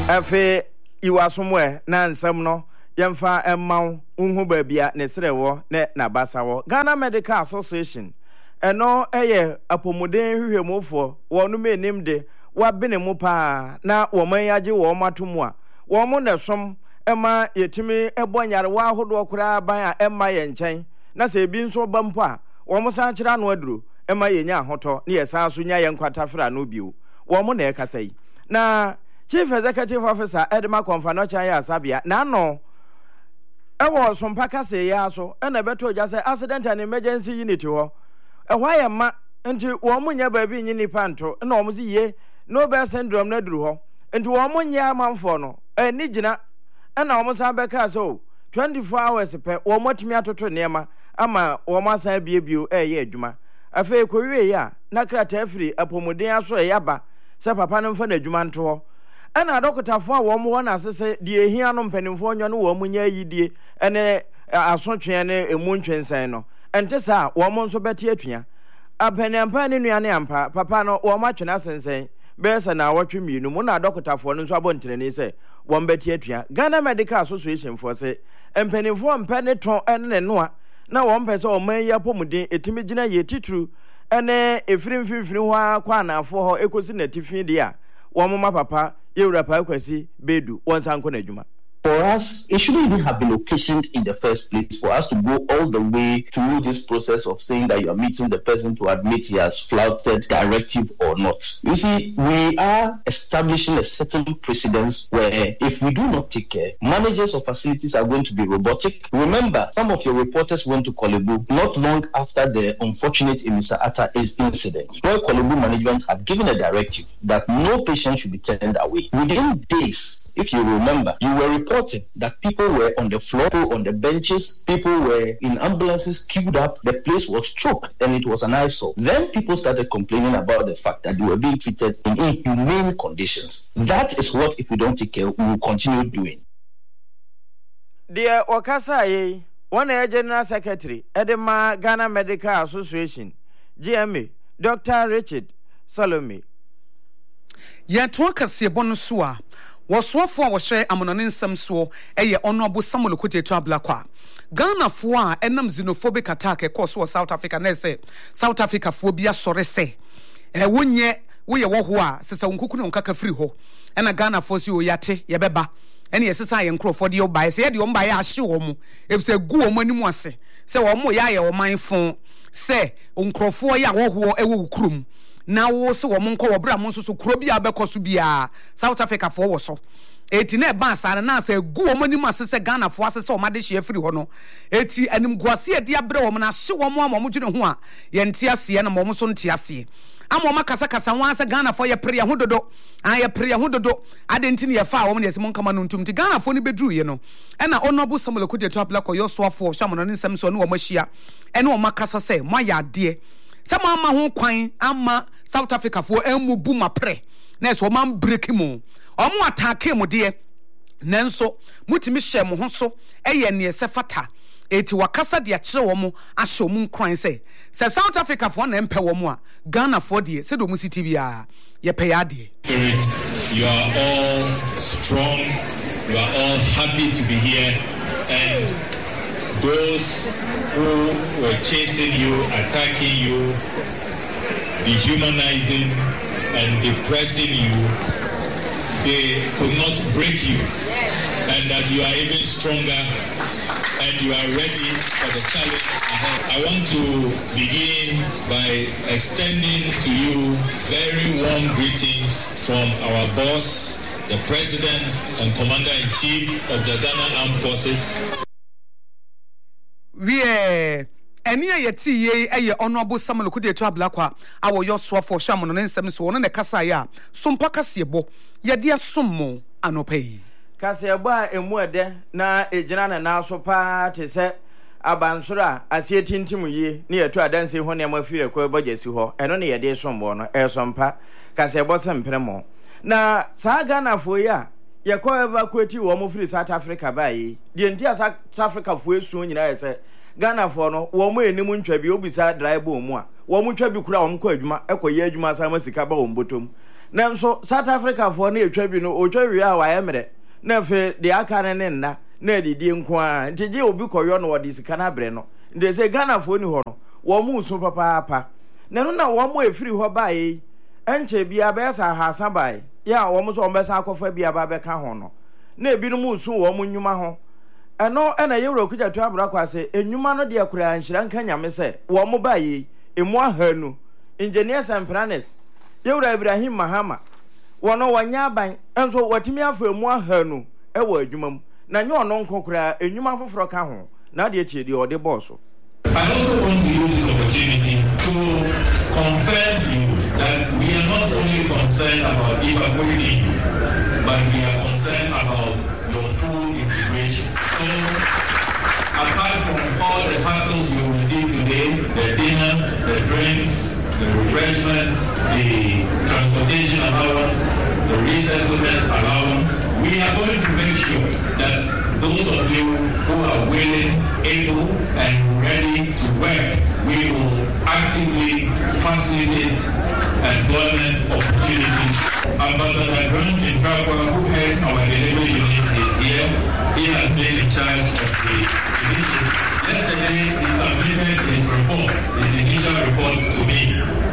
Afe iwasomwe na nsem no yemfa emma unhu baabia ne serewo ne nabasawo Ghana Medical Association eno eye apomuden hwehwemofo wonu menim de wabene mu pa na woman yaje wo matomu a wo mo ne som ema yetimi ebonyare wa hodo kura ban a emma ye nchen na se bi nso bampo a wo mo san kira no aduro ema yenya hoto ne yesa so nya ye nkwata fra no biu wo mo na ekasai na Chief Executive Officer Edma Konfanocha ya Sabia na no ewo sompaka se ya so na beto ja say accident and emergency unit ho ehwa ya ma nti wo munya ba bi nyini panto na wo muzi ye no be syndrome na duru ho nti wo munya manfo no ni gina na wo musan beka so 24 hours pe wo motimi atoto nema ama wo masan biebio ye adwuma afi kowie ya na krata afiri apomuden aso yaba se papa no mfa na adwuma nto ho ana dokotafo a wo mo na asese de ehia no mpanimfo onyo no wo munya yidie ene asotwe ne emu ntwensen no ente sa wo mo nso bete atua apanampa ne nuane ampa papa no wo ma twena sensen besa na wotwe mienu mo na dokotafo no nso abontere ne se wo mbete atua Ghana Medical Association for se mpanimfo mpa ne ton ene ne noa na wo mpese o man ya pomuden etimi gina ye titru ene efirimfimfini ho akwa na afo ho ekosi na tifin dia wo mo ma papa Yewrapa kwasi bedu wansanko na adwuma. For us, it shouldn't even have been occasioned in the first place for us to go all the way through this process of saying that you are meeting the person to admit he has flouted directive or not. You see, we are establishing a certain precedence where if we do not take care, managers of facilities are going to be robotic. Remember, some of your reporters went to Kolebu not long after the unfortunate Mr. Atta incident, where Kolebu management had given a directive that no patient should be turned away. Within days, if you remember, you were reporting that people were on the floor, on the benches, people were in ambulances queued up, the place was choked, and it was an eyesore. Then people started complaining about the fact that they were being treated in inhumane conditions. That is what, if we don't take care, we will continue doing. Dear Okasa, one General Secretary, Edema Ghana Medical Association, GMA, Dr. Richard Salome. Yatwaka se bonusua. Waswafo a wɔhyɛ amonone nsɛm so ɛyɛ Honorable Samuel Kutetu Ablakwa Ghana fo a enam xenophobic attack ɛkɔ South Africa na ɛsɛ South Africa fo bi asɔre sɛ wonye woyɛ wɔ ho a sesa nkuku ne nkaka firi hɔ ɛna Ghana fo si oyate yɛbɛba ɛne yɛsesa yɛ nkrofo de obae sɛ yɛde ombae ahye wɔ mu efisɛ gu wɔ mu animu ase sɛ wɔ mo yɛ ayɛ ɔman fo sɛ nkrofo yɛ wɔ ho ɛwɔ kurum na wo se wo monko wo bra mo so kuro bia bekoso bia South Africa fo wo so eti na ba sa na se gu wo mani masese Ghana fo asese o made hye afiri ho no eti anim guase ade abre wo na hye wo mo mo dwene ho a ye nte ase na mo so nte ase ama ma kasa kasa ho ase Ghana fo ye pre ho dodo ye pre ho dodo ade nti ne ye fa wo ne yesi monka ma no ntum ti Ghana fo ni bedru ye no e na Honorable Samuel Kutetu Ablakwa yo so afo hwamono ne nsem so ne wo mahia e na wo makasa se mo ya ade Sama ama ho kwan ama South Africa fo emu bu mapre na so man break mu omo attack mu de nanso mutimi hye mo ho so eye ne se fata eti wakasa de akire wo mo ahye mu nkran se South Africa fo na empe wo mo a Ghana fo de se do mu city bia ye pay ade. You are all strong, you are all happy to be here, and those who were chasing you, attacking you, dehumanizing and depressing you, they could not break you, and that you are even stronger and you are ready for the challenge ahead. I want to begin by extending to you very warm greetings from our boss, the President and Commander-in-Chief of the Ghana Armed Forces. Eni ayeti ye eye Honorable Samuel Kutetu Ablakwa awo yo so for shamono ne nsem so no ne kasa ya sompa kasebo ye de asommo anopai kasebo a emu ede na ejina na so pa te se abansoro a asie tintim ye ne yetu adanse ho ne mafire ko bojesi ho eno ne ye de sombo no sompa kasebo sempremo na sa Ghana fo ya ye ko evacuate wo mo free South Africa bayi de ntia South Africa fo esu nyina ye se Ghana for no wo mo enimu ntwa bi obisa drive mu a wo mo twa bi kura wo mo ko adwuma ekoye adwuma sa masika ba wo mbotom Nemso South Africa for near tribunal or Tribia, I am it. Never the Akanena, Neddy Nqua, and Tiji will be Koyon or this Canabreno. They say Ghana for New Horn, Wamu Super Papa. Nana one way free her by, and be a bessa has somebody. Ya, almost on Bessacophobia Babeca Hono. Ne Binu so woman Yumaho. And no, and a Euro could have traveled say, a Numano dear Korean Shran Kanya say, Wamo Baye, in one hernu, engineers and planes. Euro Ibrahim Mahama. One no one yabai, and so what me for one hernu, a word you na you are non concra, a Numan for Cajon, not the Chidi or the boss. I also want to use this opportunity to confirm to you that we are not only concerned about evacuating you, but we are concerned about your full integration. So, apart from all the hassles you will receive today, the dinner, the drinks, the refreshments, the transportation allowance, the resettlement allowance, we are going to make sure that those of you who are willing, able, and ready to work, we will actively facilitate employment opportunities. Ambassador Grant in Dragwa, who heads our delivery unit, is here. He has been in charge of the initiative. Yesterday, he submitted his report, his initial report to me.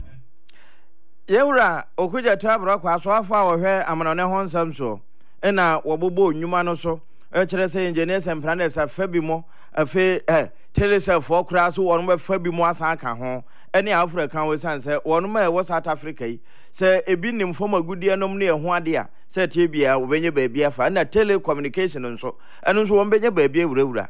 Yewra, Okuja Tabra, Quaswafa, or her, Amanone Honsam so, and now Wabubo, Numano so. Say engineers and planners are Febimo, a fe, tell yourself 4 crowds who one were Febimo as I can home. Any African was answer, one man was South Africa. Say a bin from a good dear no near one dear, said Tibia, when your baby, and a telecommunication and so, and also one baby baby,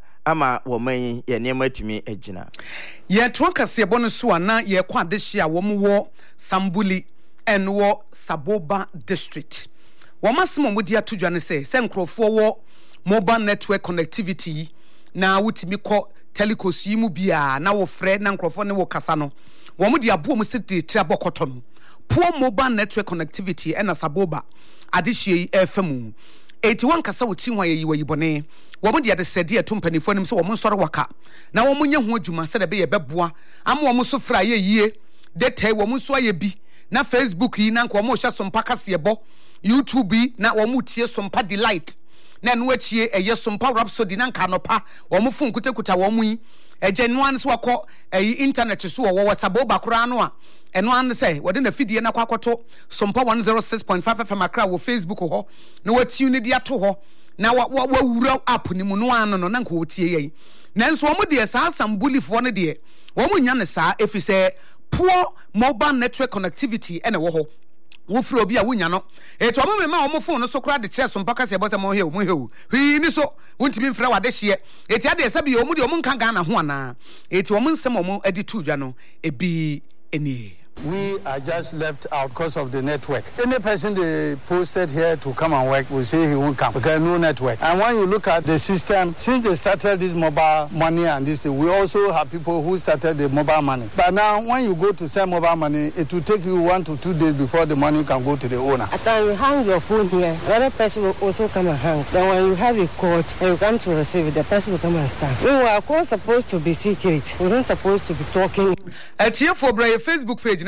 Ama woman, ye near to me, Ejina. Yet Tronka Sebonuswana, ye quad this year, woman war, Sambuli, and war Saboba district. Wamasimo Mudia to Janese, Sencro for war. Mobile network connectivity na wutimi ko telecos yimu bia na wo frɛ na nkrofo ne wo kasa no wo mo dia bo mo siti trabo koto no poor mobile network connectivity na saboba adehye FM 81 kasa wo ti hwa yi bone wo mo dia de sede atompanifo nim se wo mo nsɔre waka na wo mo nya ho adwuma sɛ de be ye beboa am wo mo so fra ye yie data wo mo so aye bi na Facebook yi na nko mo hya so mpa kase bo YouTube yi na wo mo tie so mpa delight na no achie eye sompa rhapsody na nka nopa wo mo fon kutakuta wo mu yi egenuan so akọ internet so wo WhatsApp ba kura no a eno an say wo de na fidie na kwakoto sompa 106.5 FM akra wo Facebook ho na watiu ne dia to ho na wa wura app ni mu no an no na nka wotie yi nanso wo mo de saa sambulifo no de wo mo nya ne saa efise poor mobile network connectivity ene wo ho wo fro obi a wonya no eto mo mema wo phone no so kra de chest mpaka se bosa mo hewu hwi ni so wontimi mfra wade hye eti ade se bi o mu de o mu nka Ghana ho ana eti o mu nsem o mu edi tu dwa no ebi eni. We are just left out because of the network. Any person they posted here to come and work will say he won't come because no network. And when you look at the system, since they started this mobile money and this, we also have people who started the mobile money. But now when you go to send mobile money, it will take you 1 to 2 days before the money can go to the owner. At time you hang your phone here, another person will also come and hang. Then when you have a code and you come to receive it, the person will come and start. We are of course supposed to be secret. We're not supposed to be talking. At here for Bray Facebook page.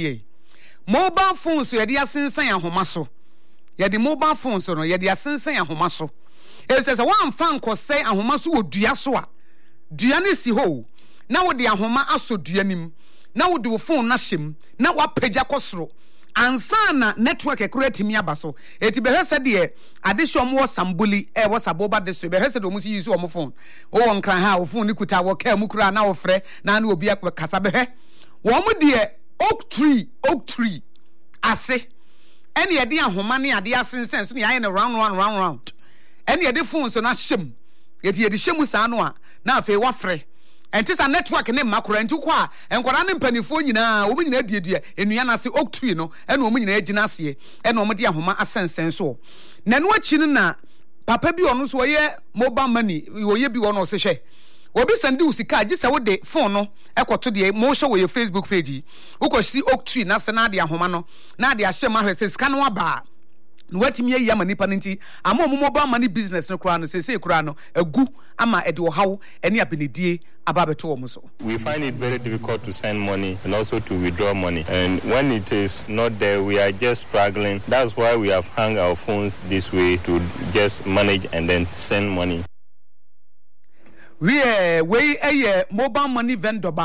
Mobile phones yedi asensan ahoma so yedi mobile phones no yedi asensan ahoma so e say one fan ko say ahoma so odua so a dua ne si ho na wo de ahoma aso dua nim na wo de phone na hyem na wa pagya kosoro ansa na network ekurati mi aba so eti be hwese de adehye wo sambuli wo saboba district be hwese de mo si use wo phone wo nkran ha wo phone ni kuta wo ka mu kura na wo frɛ na obi akasa be hwe wo mo de oak tree ase ene ye de ahoma ne ade asensen so ne aye ne round ene ye de phone so na hyem ye de hyem saa no a na afei wa frɛ enti sa network ne makora enti kwa enkwara ne mpanifo nyina wo nyina diedie enua na se oak tree no ene wo nyina agina ase ene wo de ahoma asensen so na no achi na papa bi ono so ye mobile money wo ye bi ono se hwe obi send usika agisa wo de phone no ekoto de mo hwe wo ye Facebook page wo ko si oak tree na se na de ahoma no na de ahye ma hwe se sika no aba watimi ayi ama nipa nti ama mobile money business no kura no sese kura no agu ama ede ohaw ene abenedie aba beto wo so. We find it very difficult to send money and also to withdraw money, and when it is not there we are just struggling. That's why we have hung our phones this way to just manage and then send money. We mobile money vendor